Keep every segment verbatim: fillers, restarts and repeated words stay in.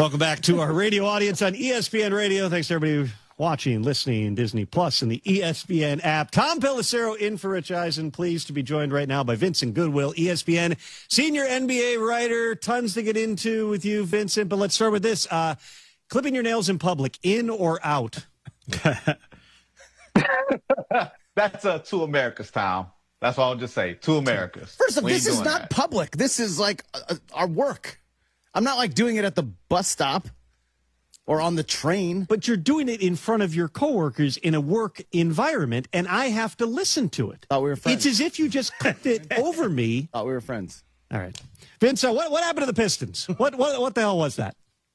Welcome back to our radio audience on E S P N Radio. Thanks to everybody watching, listening, Disney Plus, and the E S P N app. Tom Pelissero in for Rich Eisen. Pleased to be joined right now by Vincent Goodwill, E S P N senior N B A writer. Tons to get into with you, Vincent, but let's start with this. Uh, clipping your nails in public, in or out? That's uh, two Americas, Tom. That's all I'll just say. Two Americas. First of all, We this ain't is doing not that. public. This is like uh, our work. I'm not like doing it at the bus stop or on the train. But you're doing it in front of your coworkers in a work environment, and I have to listen to it. Thought we were friends. It's as if you just clipped it over me. Thought we were friends. All right. Vince, uh, what, what happened to the Pistons? What, what, what the hell was that?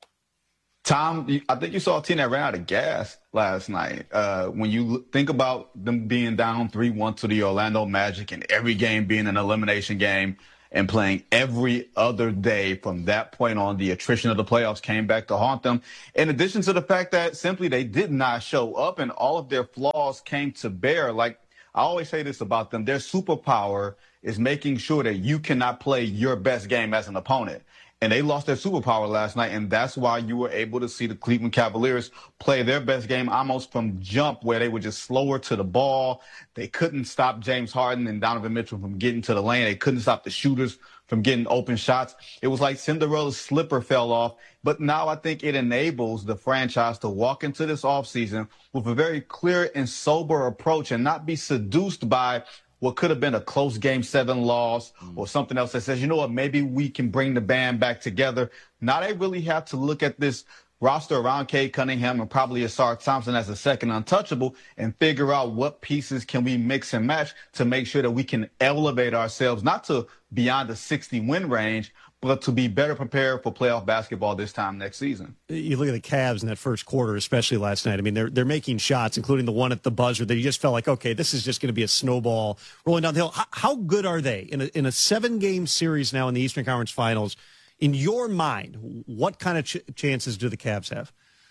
Tom, you- I think you saw a team that ran out of gas last night. Uh, when you l- think about them being down three one to the Orlando Magic and every game being an elimination game and playing every other day from that point on, the attrition of the playoffs came back to haunt them. In addition to the fact that simply they did not show up and all of their flaws came to bear. Like I always say this about them, their superpower is making sure that you cannot play your best game as an opponent. And they lost their superpower last night, and that's why you were able to see the Cleveland Cavaliers play their best game almost from jump, where they were just slower to the ball. They couldn't stop James Harden and Donovan Mitchell from getting to the lane. They couldn't stop the shooters from getting open shots. It was like Cinderella's slipper fell off. But now I think it enables the franchise to walk into this offseason with a very clear and sober approach and not be seduced by what could have been a close game seven loss or something else that says, you know what, maybe we can bring the band back together. Now they really have to look at this roster around Cade Cunningham and probably Asar Thompson as a second untouchable and figure out what pieces can we mix and match to make sure that we can elevate ourselves, not to beyond the sixty win range, but to be better prepared for playoff basketball this time next season. You look at the Cavs in that first quarter, especially last night. I mean, they're they're making shots, including the one at the buzzer, that you just felt like, okay, this is just going to be a snowball rolling down the hill. How, how good are they in a, in a seven-game series now in the Eastern Conference Finals? In your mind, what kind of ch- chances do the Cavs have?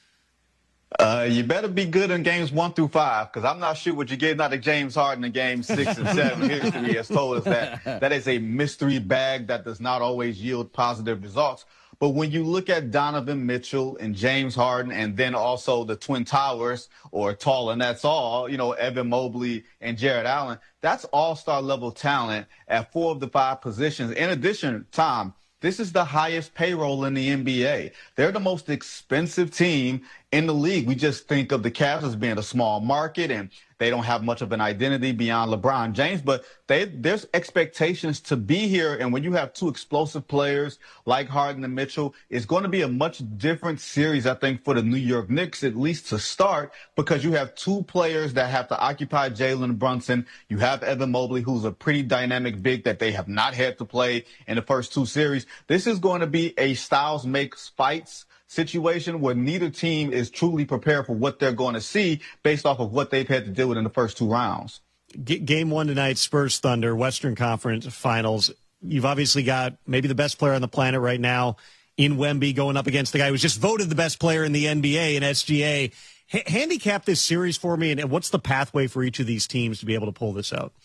Uh, you better be good in games one through five, because I'm not sure what you're getting out of James Harden in games six and seven. History has told us that that is a mystery bag that does not always yield positive results. But when you look at Donovan Mitchell and James Harden, and then also the Twin Towers, or Tall and That's All, you know, Evan Mobley and Jared Allen, that's all-star level talent at four of the five positions. In addition, Tom, this is the highest payroll in the N B A. They're the most expensive team in the league. We just think of the Cavs as being a small market, and they don't have much of an identity beyond LeBron James, but they, there's expectations to be here. And when you have two explosive players like Harden and Mitchell, it's going to be a much different series, I think, for the New York Knicks, at least to start, because you have two players that have to occupy Jalen Brunson. You have Evan Mobley, who's a pretty dynamic big that they have not had to play in the first two series. This is going to be a styles makes fights situation where neither team is truly prepared for what they're going to see based off of what they've had to deal with in the first two rounds. G- game one tonight, Spurs Thunder, Western Conference Finals. You've obviously got maybe the best player on the planet right now in Wemby going up against the guy who was just voted the best player in the N B A and S G A. H- handicap this series for me, and, and what's the pathway for each of these teams to be able to pull this out?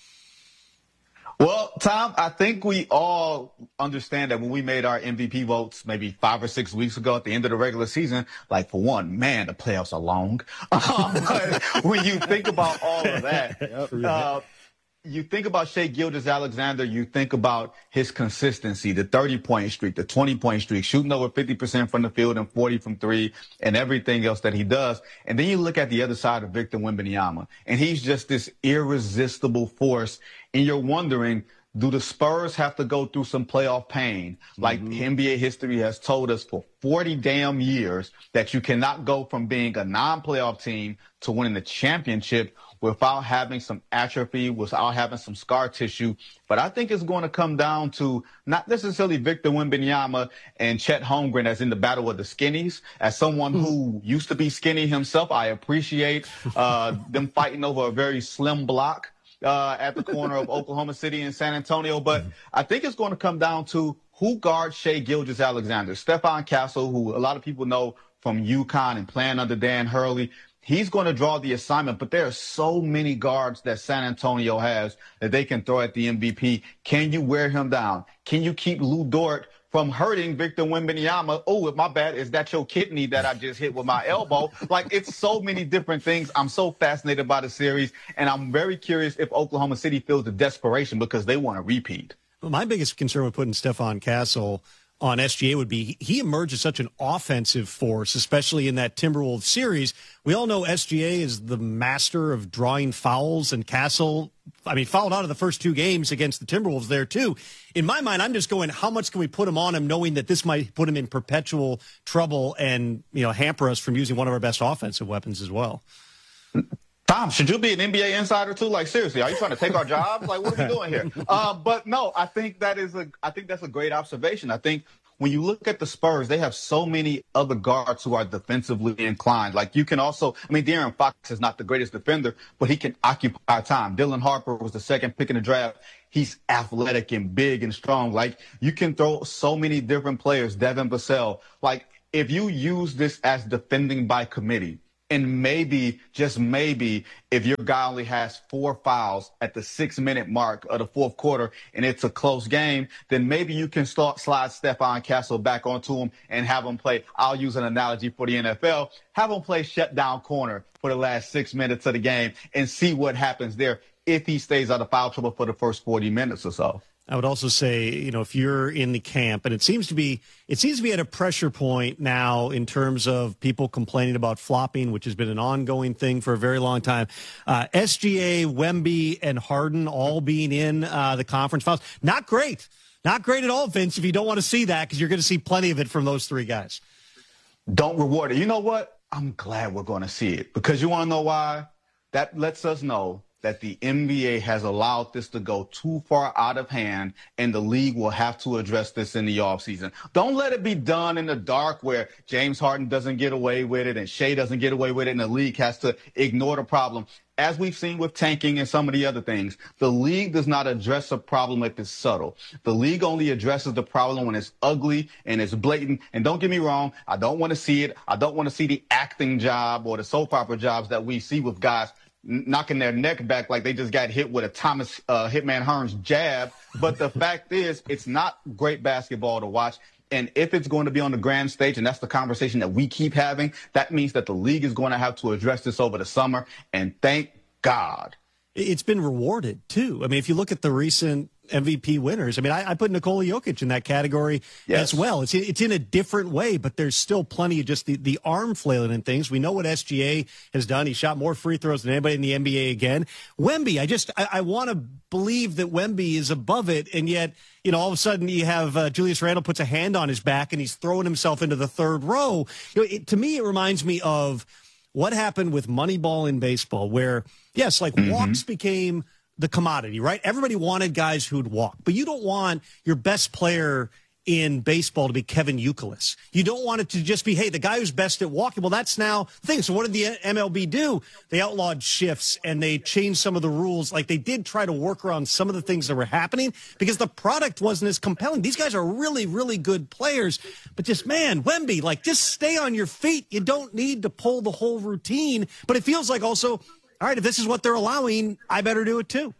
Well, Tom, I think we all understand that when we made our M V P votes maybe five or six weeks ago at the end of the regular season, like, for one, man, the playoffs are long. Um, but when you think about all of that, uh, you think about Shai Gilgeous-Alexander, you think about his consistency, the thirty-point streak, the twenty-point streak, shooting over fifty percent from the field and forty from three, and everything else that he does. And then you look at the other side of Victor Wembanyama, and he's just this irresistible force. And you're wondering, do the Spurs have to go through some playoff pain? Like mm-hmm. N B A history has told us for forty damn years that you cannot go from being a non-playoff team to winning the championship without having some atrophy, without having some scar tissue. But I think it's going to come down to not necessarily Victor Wembanyama and Chet Holmgren as in the battle of the skinnies. As someone who used to be skinny himself, I appreciate uh, them fighting over a very slim block uh, at the corner of Oklahoma City and San Antonio. But I think it's going to come down to who guards Shai Gilgeous-Alexander. Stephon Castle, who a lot of people know from UConn and playing under Dan Hurley, he's going to draw the assignment, but there are so many guards that San Antonio has that they can throw at the M V P. Can you wear him down? Can you keep Lou Dort from hurting Victor Wembanyama. Oh, my bad. Is that your kidney that I just hit with my elbow? Like, it's so many different things. I'm so fascinated by the series, and I'm very curious if Oklahoma City feels the desperation because they want to repeat. Well, my biggest concern with putting Stephon Castle on S G A would be he emerged as such an offensive force, especially in that Timberwolves series. We all know S G A is the master of drawing fouls, and Castle, I mean, fouled out of the first two games against the Timberwolves there, too. In my mind, I'm just going, how much can we put him on him, knowing that this might put him in perpetual trouble and, you know, hamper us from using one of our best offensive weapons as well? Tom, should you be an N B A insider too? Like, seriously, are you trying to take our jobs? Like, what are we doing here? Uh, but no, I think that is a, I think that's a great observation. I think when you look at the Spurs, they have so many other guards who are defensively inclined. Like, you can also, I mean, De'Aaron Fox is not the greatest defender, but he can occupy time. Dylan Harper was the second pick in the draft. He's athletic and big and strong. Like, you can throw so many different players. Devin Vassell. Like, if you use this as defending by committee, and maybe, just maybe, if your guy only has four fouls at the six-minute mark of the fourth quarter and it's a close game, then maybe you can start slide Stephon Castle back onto him and have him play. I'll use an analogy for the N F L. Have him play shutdown corner for the last six minutes of the game and see what happens there if he stays out of foul trouble for the first forty minutes or so. I would also say, you know, if you're in the camp, and it seems to be, it seems to be at a pressure point now in terms of people complaining about flopping, which has been an ongoing thing for a very long time. Uh, S G A, Wemby, and Harden all being in uh, the conference finals. Not great. Not great at all, Vince, if you don't want to see that, because you're going to see plenty of it from those three guys. Don't reward it. You know what? I'm glad we're going to see it, because you want to know why? That lets us know that the N B A has allowed this to go too far out of hand, and the league will have to address this in the offseason. Don't let it be done in the dark where James Harden doesn't get away with it and Shea doesn't get away with it, and the league has to ignore the problem. As we've seen with tanking and some of the other things, the league does not address a problem if it's subtle. The league only addresses the problem when it's ugly and it's blatant. And don't get me wrong, I don't want to see it. I don't want to see the acting job or the soap opera jobs that we see with guys knocking their neck back like they just got hit with a Thomas uh, Hitman Hearns jab. But the fact is, it's not great basketball to watch. And if it's going to be on the grand stage, and that's the conversation that we keep having, that means that the league is going to have to address this over the summer. And thank God. It's been rewarded, too. I mean, if you look at the recent M V P winners, I mean, I, I put Nikola Jokic in that category yes. as well. It's it's in a different way, but there's still plenty of just the, the arm flailing and things. We know what S G A has done. He shot more free throws than anybody in the N B A again. Wemby, I just, I, I want to believe that Wemby is above it, and yet, you know, all of a sudden you have uh, Julius Randle puts a hand on his back, and he's throwing himself into the third row. You know, it, to me, it reminds me of what happened with Moneyball in baseball, where, yes, like mm-hmm. walks became the commodity, right? Everybody wanted guys who'd walk, but you don't want your best player in baseball to be Kevin Youkilis. You don't want it to just be, hey, the guy who's best at walking. Well, that's now the thing. So what did the M L B do? They outlawed shifts and they changed some of the rules. Like, they did try to work around some of the things that were happening because the product wasn't as compelling. These guys are really, really good players, but just, man, Wemby, like, just stay on your feet. You don't need to pull the whole routine, but it feels like also, all right, if this is what they're allowing, I better do it too.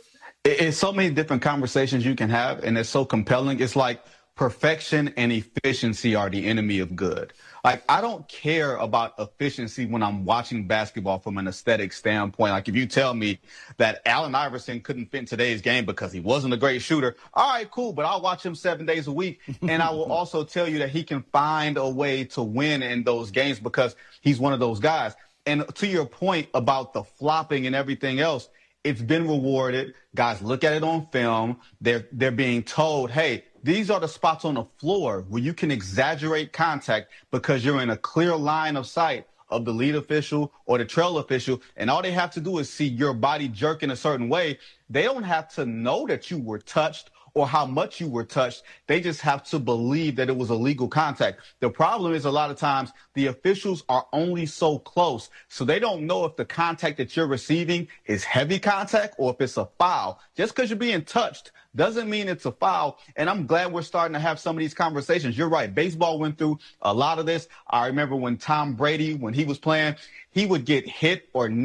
It's so many different conversations you can have, and it's so compelling. It's like perfection and efficiency are the enemy of good. Like, I don't care about efficiency when I'm watching basketball from an aesthetic standpoint. Like, if you tell me that Allen Iverson couldn't fit in today's game because he wasn't a great shooter, all right, cool, but I'll watch him seven days a week. And I will also tell you that he can find a way to win in those games because he's one of those guys. And to your point about the flopping and everything else, it's been rewarded. Guys look at it on film. They're they're being told, hey, these are the spots on the floor where you can exaggerate contact because you're in a clear line of sight of the lead official or the trail official, and all they have to do is see your body jerk in a certain way. They don't have to know that you were touched or how much you were touched. They just have to believe that it was illegal contact. The problem is a lot of times the officials are only so close, so they don't know if the contact that you're receiving is heavy contact or if it's a foul. Just because you're being touched doesn't mean it's a foul, and I'm glad we're starting to have some of these conversations. You're right. Baseball went through a lot of this. I remember when Tom Brady, when he was playing, he would get hit or nicked,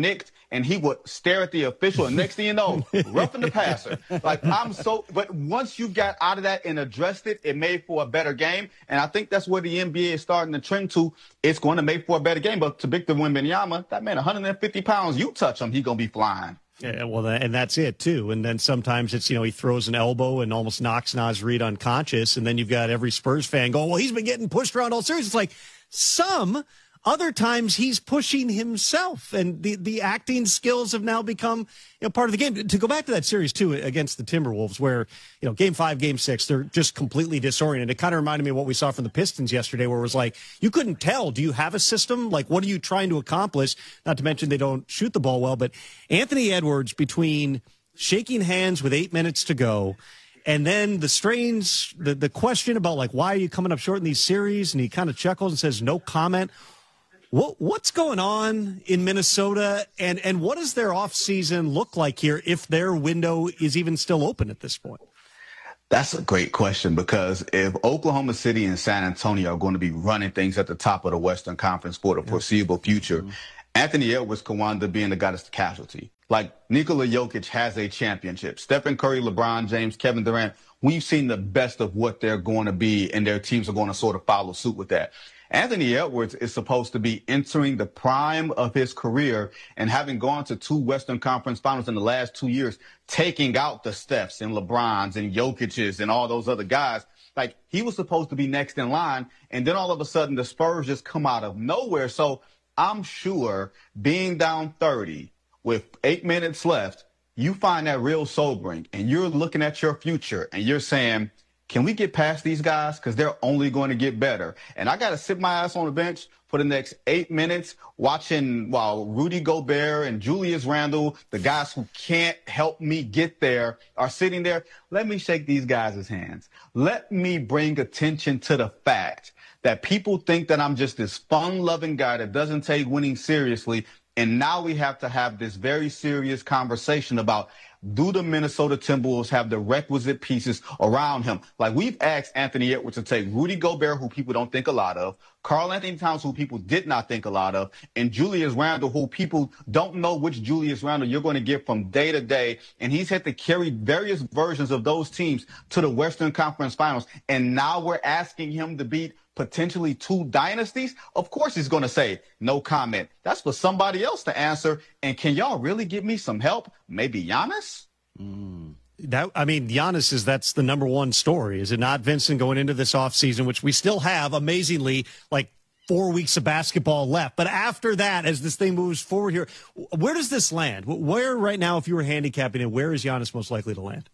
and he would stare at the official, and next thing you know, roughing the passer. Like, I'm so, but once you got out of that and addressed it, it made for a better game, and I think that's where the N B A is starting to trend to. It's going to make for a better game, but to Victor Wembanyama, that man, one hundred fifty pounds, you touch him, he going to be flying. Yeah, well, and that's it, too. And then sometimes it's, you know, he throws an elbow and almost knocks Naz Reid unconscious. And then you've got every Spurs fan going, well, he's been getting pushed around all series. It's like some other times he's pushing himself. And the, the acting skills have now become, you know, part of the game. To go back to that series, too, against the Timberwolves, where, you know, game five, game six, they're just completely disoriented. It kind of reminded me of what we saw from the Pistons yesterday, where it was like, you couldn't tell. Do you have a system? Like, what are you trying to accomplish? Not to mention they don't shoot the ball well. But Anthony Edwards, between shaking hands with eight minutes to go, and then the strange, the, the question about, like, why are you coming up short in these series? And he kind of chuckles and says, no comment. What what's going on in Minnesota, and, and what does their offseason look like here if their window is even still open at this point? That's a great question, because if Oklahoma City and San Antonio are going to be running things at the top of the Western Conference for the foreseeable future, mm-hmm. Anthony Edwards could wind up being the guy that's the casualty. Like, Nikola Jokic has a championship. Stephen Curry, LeBron James, Kevin Durant, we've seen the best of what they're going to be, and their teams are going to sort of follow suit with that. Anthony Edwards is supposed to be entering the prime of his career, and having gone to two Western Conference finals in the last two years, taking out the Stephs and LeBrons and Jokic's and all those other guys. Like, he was supposed to be next in line, and then all of a sudden the Spurs just come out of nowhere. So I'm sure being down thirty with eight minutes left, you find that real sobering, and you're looking at your future and you're saying, can we get past these guys? Because they're only going to get better. And I got to sit my ass on the bench for the next eight minutes watching while Rudy Gobert and Julius Randle, the guys who can't help me get there, are sitting there. Let me shake these guys' hands. Let me bring attention to the fact that people think that I'm just this fun-loving guy that doesn't take winning seriously. And now we have to have this very serious conversation about, do the Minnesota Timberwolves have the requisite pieces around him? Like, we've asked Anthony Edwards to take Rudy Gobert, who people don't think a lot of, Karl Anthony Towns, who people did not think a lot of, and Julius Randle, who people don't know which Julius Randle you're going to get from day to day. And he's had to carry various versions of those teams to the Western Conference Finals. And now we're asking him to beat potentially two dynasties. Of course he's going to say no comment. That's for somebody else to answer. And can y'all really give me some help? Maybe Giannis? Mm. That, I mean, Giannis is, that's the number one story, is it not, Vincent, going into this offseason, which we still have, amazingly, like four weeks of basketball left. But after that, as this thing moves forward here, where does this land? Where right now, if you were handicapping it, where is Giannis most likely to land?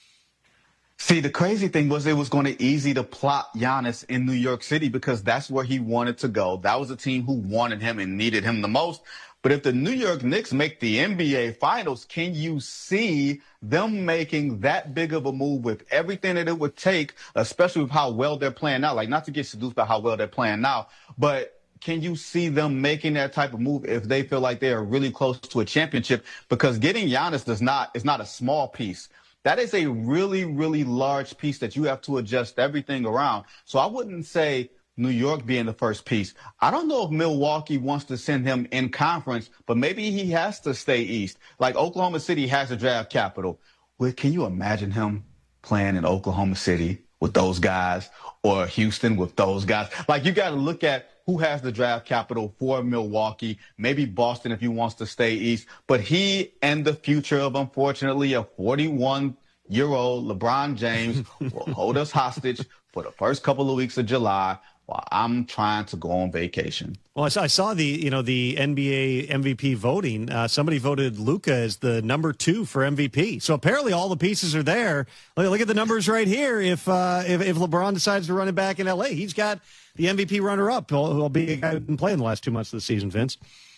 See, the crazy thing was it was going to be easy to plot Giannis in New York City because that's where he wanted to go. That was a team who wanted him and needed him the most. But if the New York Knicks make the N B A Finals, can you see them making that big of a move with everything that it would take, especially with how well they're playing now? Like, not to get seduced by how well they're playing now, but can you see them making that type of move if they feel like they are really close to a championship? Because getting Giannis does not is not a small piece. That is a really, really large piece that you have to adjust everything around. So I wouldn't say New York being the first piece. I don't know if Milwaukee wants to send him in conference, but maybe he has to stay east. Like, Oklahoma City has a draft capital. Well, can you imagine him playing in Oklahoma City with those guys, or Houston with those guys? Like, you got to look at who has the draft capital for Milwaukee, maybe Boston if he wants to stay east. But he and the future of, unfortunately, a forty-one-year-old LeBron James will hold us hostage for the first couple of weeks of July while I'm trying to go on vacation. Well, I saw, I saw the, you know, the N B A M V P voting. Uh, somebody voted Luka as the number two for M V P. So apparently all the pieces are there. Look, look at the numbers right here. If, uh, if if LeBron decides to run it back in L A, he's got the M V P runner-up. He'll, he'll be a guy who's been playing the last two months of the season, Vince.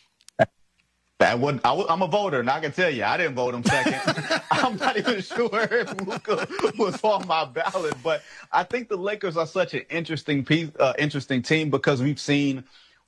That would, I, I'm a voter, and I can tell you, I didn't vote him second. I'm not even sure if Luka was on my ballot. But I think the Lakers are such an interesting piece, uh, interesting team because we've seen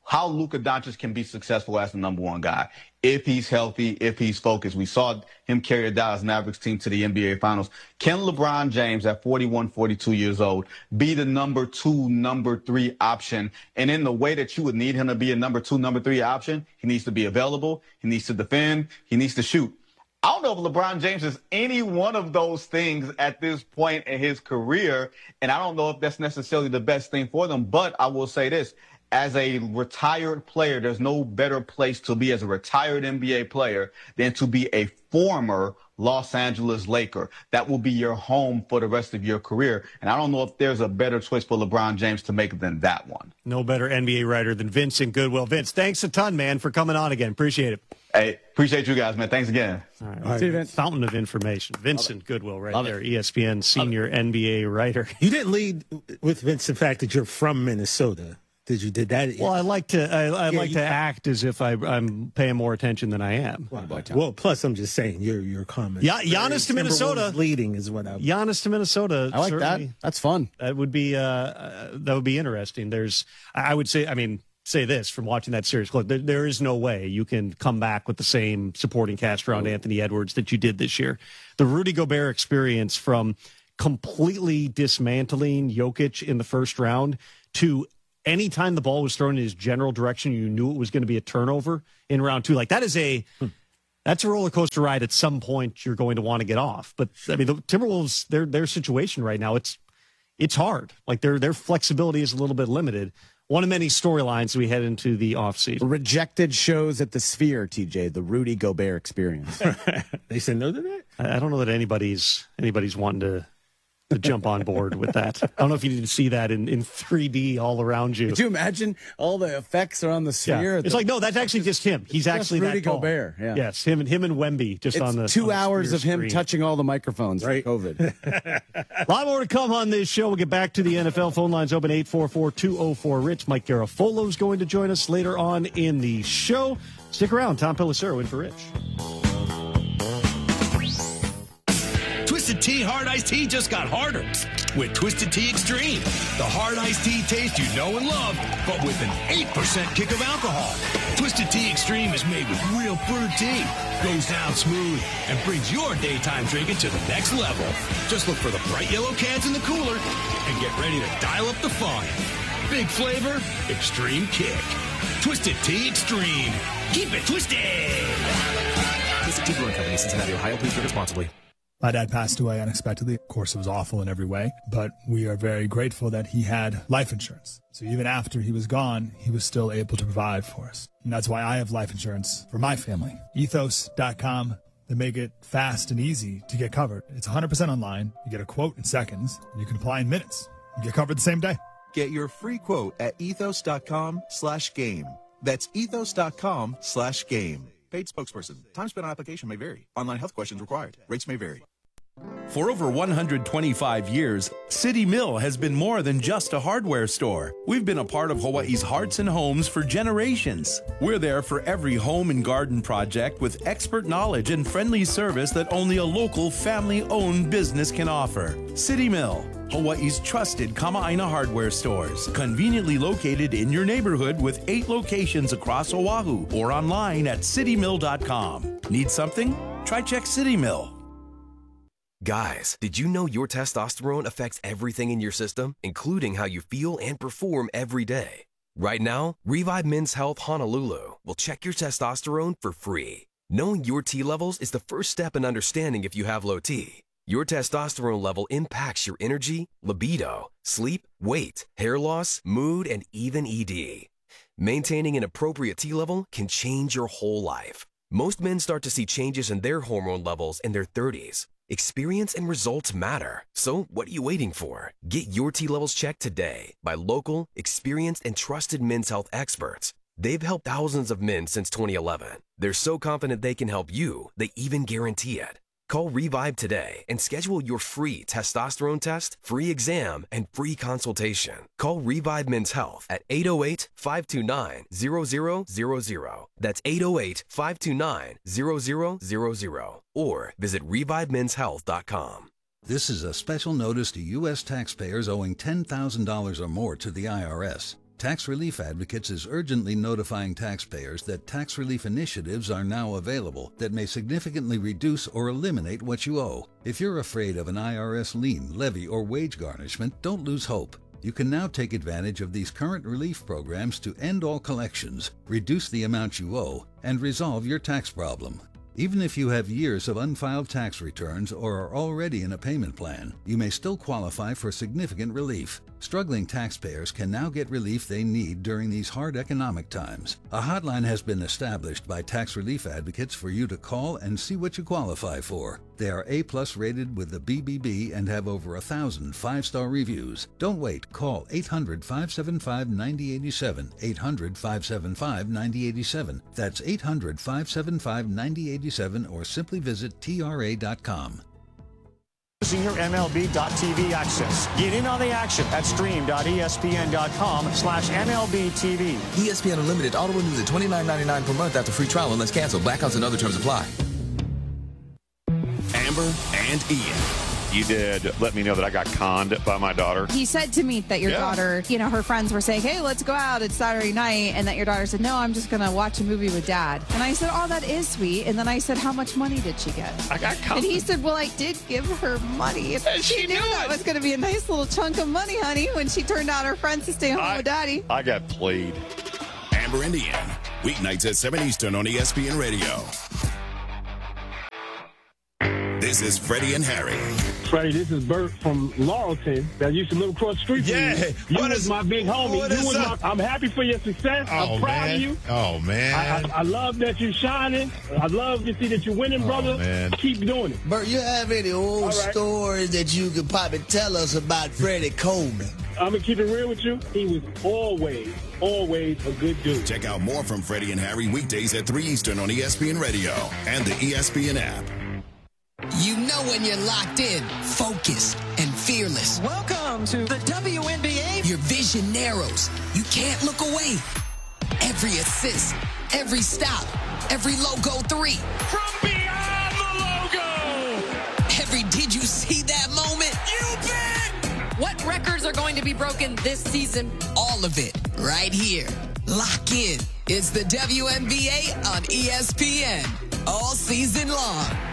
how Luka Doncic can be successful as the number one guy. If he's healthy, if he's focused. We saw him carry the Dallas Mavericks team to the N B A Finals. Can LeBron James, at forty-one, forty-two years old, be the number two, number three option? And in the way that you would need him to be a number two, number three option, he needs to be available, he needs to defend, he needs to shoot. I don't know if LeBron James is any one of those things at this point in his career, and I don't know if that's necessarily the best thing for them, but I will say this. As a retired player, there's no better place to be as a retired N B A player than to be a former Los Angeles Laker. That will be your home for the rest of your career. And I don't know if there's a better choice for LeBron James to make than that one. No better N B A writer than Vincent Goodwill. Vince, thanks a ton, man, for coming on again. Appreciate it. Hey, appreciate you guys, man. Thanks again. All right. All right. See you, Vince. Fountain of information. Vincent Goodwill right Love there, it. E S P N senior N B A writer. You didn't lead with, Vince, the fact that you're from Minnesota. Did you did that? Well, I like to I, I Yeah, like you- to act as if I, I'm paying more attention than I am. Well, well, plus I'm just saying your your comments. Yeah, Giannis to Minnesota. Timberwolves leading is what I. Giannis to Minnesota. I like certainly, that. That's fun. That would be uh, uh, that would be interesting. There's, I would say, I mean, say this from watching that series. Look, there, there is no way you can come back with the same supporting cast around Anthony Edwards that you did this year. The Rudy Gobert experience, from completely dismantling Jokic in the first round to anytime the ball was thrown in his general direction, you knew it was going to be a turnover in round two. Like that is a. Hmm. That's a roller coaster ride. At some point, you're going to want to get off. But I mean, the Timberwolves, their their situation right now, it's it's hard. Like their their flexibility is a little bit limited. One of many storylines we head into the offseason. Rejected shows at the Sphere, T J, the Rudy Gobert experience. They said no to that? I, I don't know that anybody's anybody's wanting to, to jump on board with that. I don't know if you need to see that in, in three D all around you. Could you imagine all the effects are on the Sphere? Yeah. It's the, like, no, that's actually just him. He's just actually Rudy that tall. Gobert, yeah. Yes, him and him and Wemby just it's on the two on the hours Sphere of him screen. touching all the microphones Right. for COVID. A lot more to come on this show. We'll get back to the N F L. Phone lines open eight four four, two oh four, RICH. Mike Garafolo is going to join us later on in the show. Stick around. Tom Pelissero in for Rich. Twisted Tea Hard Iced Tea just got harder with Twisted Tea Extreme. The hard iced tea taste you know and love, but with an eight percent kick of alcohol. Twisted Tea Extreme is made with real brewed tea, goes down smooth, and brings your daytime drinking to the next level. Just look for the bright yellow cans in the cooler and get ready to dial up the fun. Big flavor, extreme kick. Twisted Tea Extreme. Keep it twisted. Twisted Tea Brewing Company, Cincinnati, Ohio. Please drink responsibly. My dad passed away unexpectedly. Of course, it was awful in every way, but we are very grateful that he had life insurance. So even after he was gone, he was still able to provide for us. And that's why I have life insurance for my family. ethos dot com. They make it fast and easy to get covered. It's one hundred percent online. You get a quote in seconds, and you can apply in minutes. You get covered the same day. Get your free quote at ethos dot com slash game. That's ethos dot com slash game. Paid spokesperson. Time spent on application may vary. Online health questions required. Rates may vary. For over one hundred twenty-five years, City Mill has been more than just a hardware store. We've been a part of Hawaii's hearts and homes for generations. We're there for every home and garden project with expert knowledge and friendly service that only a local family-owned business can offer. City Mill, Hawaii's trusted Kama'aina hardware stores, conveniently located in your neighborhood with eight locations across Oahu or online at city mill dot com. Need something? Try Check City Mill. Guys, did you know your testosterone affects everything in your system, including how you feel and perform every day? Right now, Revive Men's Health Honolulu will check your testosterone for free. Knowing your T levels is the first step in understanding if you have low T. Your testosterone level impacts your energy, libido, sleep, weight, hair loss, mood, and even E D. Maintaining an appropriate T level can change your whole life. Most men start to see changes in their hormone levels in their thirties. Experience and results matter. So what are you waiting for? Get your T levels checked today by local, experienced, and trusted men's health experts. They've helped thousands of men since twenty eleven. They're so confident they can help you, they even guarantee it. Call Revive today and schedule your free testosterone test, free exam, and free consultation. Call Revive Men's Health at eight oh eight, five two nine, zero zero zero zero. That's eight oh eight, five two nine, zero zero zero zero. Or visit revive men's health dot com. This is a special notice to U S taxpayers owing ten thousand dollars or more to the I R S. Tax Relief Advocates is urgently notifying taxpayers that tax relief initiatives are now available that may significantly reduce or eliminate what you owe. If you're afraid of an I R S lien, levy, or wage garnishment, don't lose hope. You can now take advantage of these current relief programs to end all collections, reduce the amount you owe, and resolve your tax problem. Even if you have years of unfiled tax returns or are already in a payment plan, you may still qualify for significant relief. Struggling taxpayers can now get relief they need during these hard economic times. A hotline has been established by Tax Relief Advocates for you to call and see what you qualify for. They are A-plus rated with the B B B and have over a thousand five-star reviews. Don't wait. Call eight hundred, five seven five, nine zero eight seven, eight hundred, five seven five, nine zero eight seven. That's eight hundred, five seven five, nine zero eight seven or simply visit T R A dot com. Using your M L B dot T V access. Get in on the action at stream dot E S P N dot com slash M L B T V. E S P N Unlimited auto renews at twenty-nine ninety-nine per month after free trial unless canceled. Blackouts and other terms apply. Amber and Ian. You did let me know that I got conned by my daughter. He said to me that your yeah. daughter, you know, her friends were saying, hey, let's go out. It's Saturday night. And that your daughter said, no, I'm just going to watch a movie with Dad. And I said, oh, that is sweet. And then I said, how much money did she get? I got conned. And he said, well, I did give her money. And she, she knew that was going to be a nice little chunk of money, honey, when she turned out her friends to stay home I, with Daddy. I got played. Amber and Ian. Weeknights at seven Eastern on E S P N Radio. This is Freddie and Harry. Freddie, this is Bert from Laurelton that used to live across the street from yeah. you. You what was is, my big homie. You was my, I'm happy for your success. Oh, I'm proud man. of you. Oh, man. I, I, I love that you're shining. I love to see that you're winning, oh, brother. Man. Keep doing it. Bert, you have any old right. stories that you could probably tell us about Freddie Coleman? I'm going to keep it real with you. He was always, always a good dude. Check out more from Freddie and Harry weekdays at three Eastern on E S P N Radio and the E S P N app. You know when you're locked in, focused, and fearless. Welcome to the W N B A. Your vision narrows. You can't look away. Every assist, every stop, every logo three. From beyond the logo. Every did you see that moment? You bet. What records are going to be broken this season? All of it right here. Lock in. It's the W N B A on E S P N all season long.